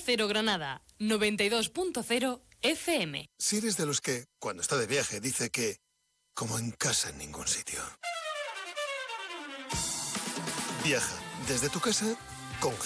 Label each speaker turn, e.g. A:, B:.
A: Cero Granada, 92.0 FM.
B: Si eres de los que, cuando está de viaje, dice que como en casa en ningún sitio. Viaja desde tu casa con